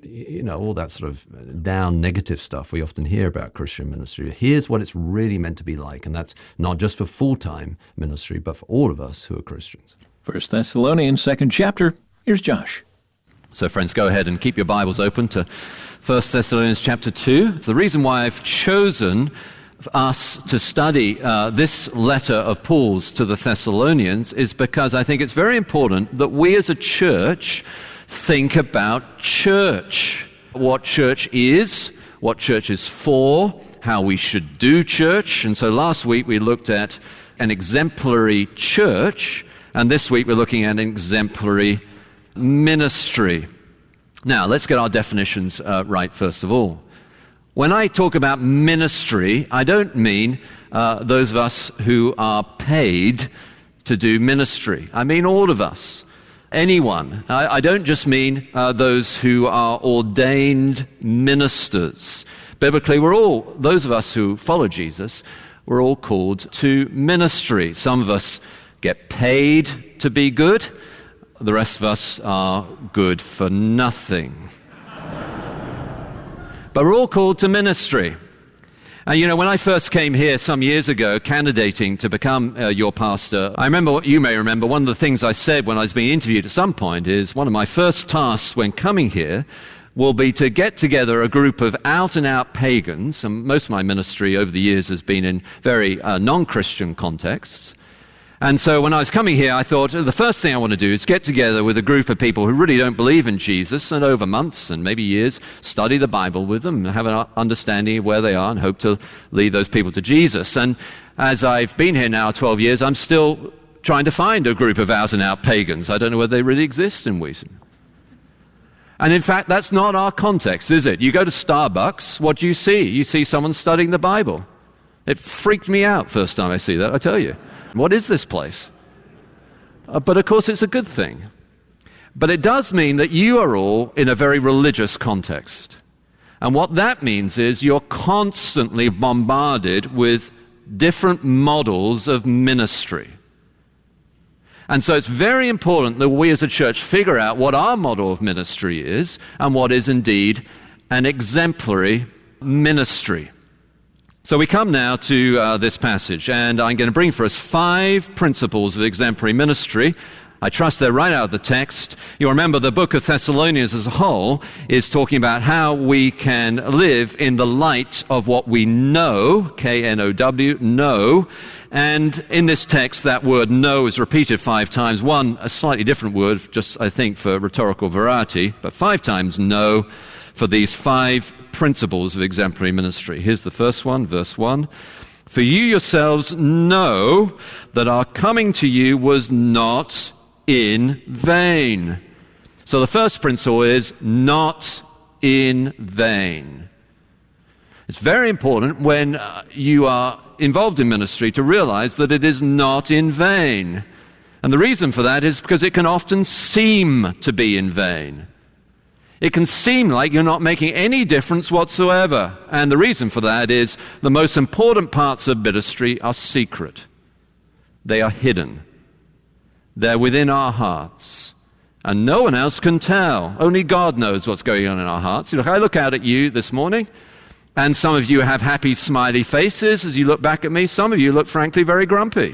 all that sort of down negative stuff we often hear about Christian ministry. Here's what it's really meant to be like, and that's not just for full-time ministry, but for all of us who are Christians. 1 Thessalonians, 2nd chapter. Here's Josh. So friends, go ahead and keep your Bibles open to 1 Thessalonians chapter 2. The reason why I've chosen us to study this letter of Paul's to the Thessalonians is because I think it's very important that we as a church think about church. What church is, what church is for, how we should do church. And so last week we looked at an exemplary church, and this week we're looking at an exemplary ministry. Now, let's get our definitions right first of all. When I talk about ministry, I don't mean those of us who are paid to do ministry. I mean all of us, anyone. I don't just mean those who are ordained ministers. Biblically, those of us who follow Jesus, we're all called to ministry. Some of us get paid to be good. The rest of us are good for nothing. But we're all called to ministry. And when I first came here some years ago, candidating to become your pastor, I remember what you may remember. One of the things I said when I was being interviewed at some point is one of my first tasks when coming here will be to get together a group of out-and-out pagans. And most of my ministry over the years has been in very non-Christian contexts. And so when I was coming here, I thought the first thing I want to do is get together with a group of people who really don't believe in Jesus, and over months and maybe years, study the Bible with them and have an understanding of where they are and hope to lead those people to Jesus. And as I've been here now 12 years, I'm still trying to find a group of out-and-out pagans. I don't know whether they really exist in Wheaton. And in fact, that's not our context, is it? You go to Starbucks, what do you see? You see someone studying the Bible. It freaked me out first time I see that, I tell you. What is this place? But of course it's a good thing. But it does mean that you are all in a very religious context. And what that means is you're constantly bombarded with different models of ministry. And so it's very important that we as a church figure out what our model of ministry is and what is indeed an exemplary ministry. So we come now to this passage, and I'm going to bring for us 5 principles of exemplary ministry. I trust they're right out of the text. You'll remember the book of Thessalonians as a whole is talking about how we can live in the light of what we know, K-N-O-W, know. And in this text, that word know is repeated 5 times. One, a slightly different word, just I think for rhetorical variety, but 5 times know for these 5 principles of exemplary ministry. Here's the first one, verse 1. For you yourselves know that our coming to you was not in vain. So the first principle is not in vain. It's very important when you are involved in ministry to realize that it is not in vain. And the reason for that is because it can often seem to be in vain. It can seem like you're not making any difference whatsoever. And the reason for that is the most important parts of ministry are secret. They are hidden. They're within our hearts. And no one else can tell. Only God knows what's going on in our hearts. Look, I look out at you this morning, and some of you have happy, smiley faces as you look back at me. Some of you look, frankly, very grumpy.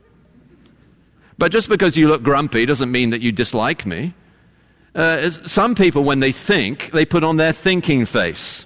But just because you look grumpy doesn't mean that you dislike me. Some people, when they think, they put on their thinking face.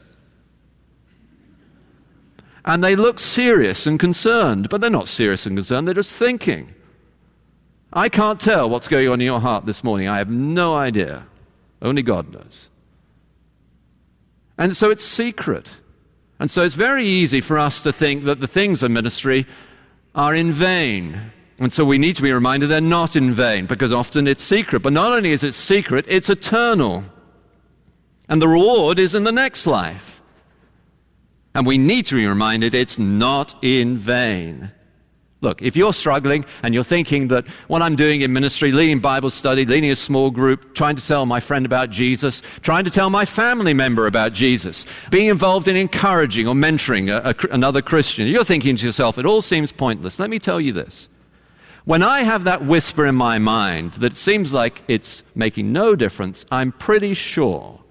And they look serious and concerned, but they're not serious and concerned, they're just thinking. I can't tell what's going on in your heart this morning. I have no idea. Only God knows. And so it's secret. And so it's very easy for us to think that the things of ministry are in vain. And so we need to be reminded they're not in vain, because often it's secret. But not only is it secret, it's eternal. And the reward is in the next life. And we need to be reminded it's not in vain. Look, if you're struggling and you're thinking that what I'm doing in ministry, leading Bible study, leading a small group, trying to tell my friend about Jesus, trying to tell my family member about Jesus, being involved in encouraging or mentoring another Christian, you're thinking to yourself, it all seems pointless. Let me tell you this. When I have that whisper in my mind that seems like it's making no difference, I'm pretty sure